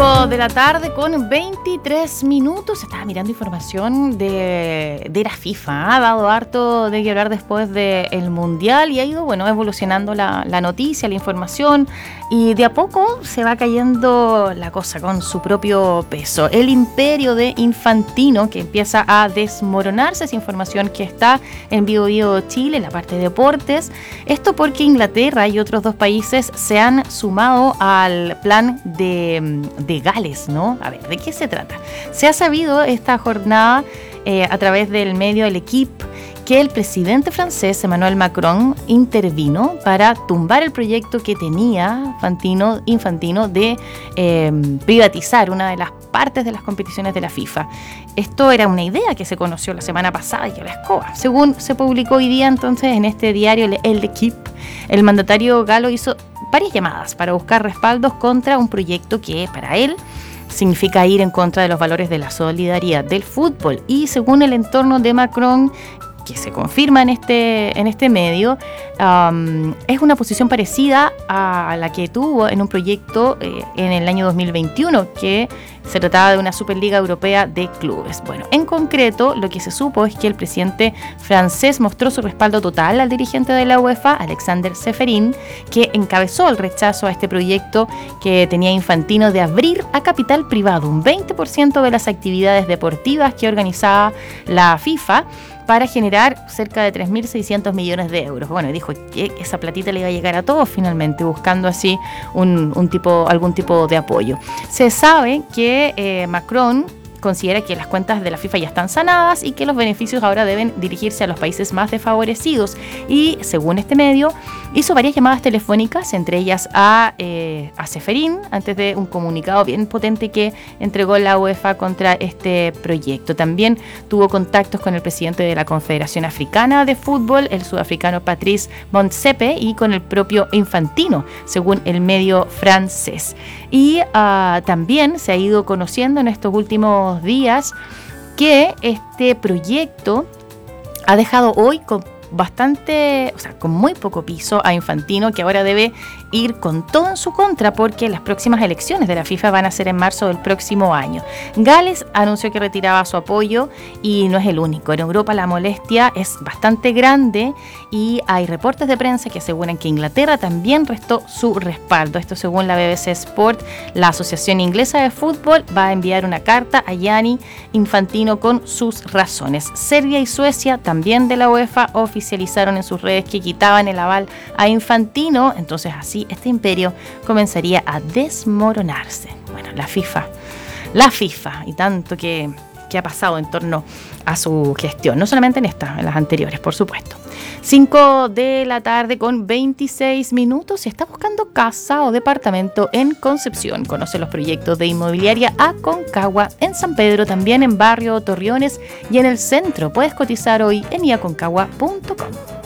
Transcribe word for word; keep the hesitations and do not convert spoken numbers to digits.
cinco de la tarde con veintitrés minutos. Estaba mirando información de, de la FIFA. Ha dado harto de qué hablar después del Mundial y ha ido, bueno, evolucionando la, la noticia, la información, y de a poco se va cayendo la cosa con su propio peso. El imperio de Infantino, que empieza a desmoronarse, es información que está en Bio Bio Chile, en la parte de deportes. Esto porque Inglaterra y otros dos países se han sumado al plan de, de Gales, ¿no? A ver, ¿de qué se trata? Se ha sabido esta jornada eh, a través del medio El Equipe que el presidente francés Emmanuel Macron intervino para tumbar el proyecto que tenía Infantino, Infantino de eh, privatizar una de las partes de las competiciones de la FIFA. Esto era una idea que se conoció la semana pasada y que la escoba. Según se publicó hoy día entonces en este diario El Equipe, el mandatario galo hizo varias llamadas para buscar respaldos contra un proyecto que para él significa ir en contra de los valores de la solidaridad del fútbol. Y según el entorno de Macron, que se confirma en este, en este medio, um, es una posición parecida a la que tuvo en un proyecto eh, en el año dos mil veintiuno, que se trataba de una Superliga Europea de Clubes. Bueno, en concreto, lo que se supo es que el presidente francés mostró su respaldo total al dirigente de la UEFA, Alexander Ceferin, que encabezó el rechazo a este proyecto que tenía Infantino de abrir a capital privado un veinte por ciento de las actividades deportivas que organizaba la FIFA, para generar cerca de tres mil seiscientos millones de euros. Bueno, dijo que esa platita le iba a llegar a todos finalmente, buscando así un, un tipo, algún tipo de apoyo. Se sabe que eh, Macron considera que las cuentas de la FIFA ya están sanadas y que los beneficios ahora deben dirigirse a los países más desfavorecidos. Y según este medio, hizo varias llamadas telefónicas, entre ellas a, eh, a Ceferin, antes de un comunicado bien potente que entregó la UEFA contra este proyecto. También tuvo contactos con el presidente de la Confederación Africana de Fútbol, el sudafricano Patrice Motsepe, y con el propio Infantino, según el medio francés. Y uh, también se ha ido conociendo en estos últimos días que este proyecto ha dejado hoy con bastante, o sea, con muy poco piso a Infantino, que ahora debe ir con todo en su contra porque las próximas elecciones de la FIFA van a ser en marzo del próximo año. Gales anunció que retiraba su apoyo y no es el único. En Europa la molestia es bastante grande y hay reportes de prensa que aseguran que Inglaterra también restó su respaldo. Esto según la B B C Sport. La Asociación Inglesa de Fútbol va a enviar una carta a Gianni Infantino con sus razones. Serbia y Suecia, también de la UEFA, oficializaron en sus redes que quitaban el aval a Infantino. Entonces así este imperio comenzaría a desmoronarse. Bueno, la FIFA, la FIFA y tanto que, que ha pasado en torno a su gestión, no solamente en esta, en las anteriores, por supuesto. cinco de la tarde con veintiséis minutos. Si está buscando casa o departamento en Concepción, conoce los proyectos de Inmobiliaria Aconcagua en San Pedro, también en Barrio Torriones y en el centro. Puedes cotizar hoy en i aconcagua punto com.